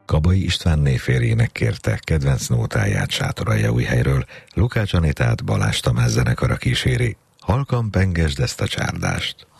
Kabai István névférjének kérte kedvenc nótáját Sátoraljaújhelyről, Lukács Anitát Balázs Tamás zenekara kíséri. Halkan pengesd ezt a csárdást!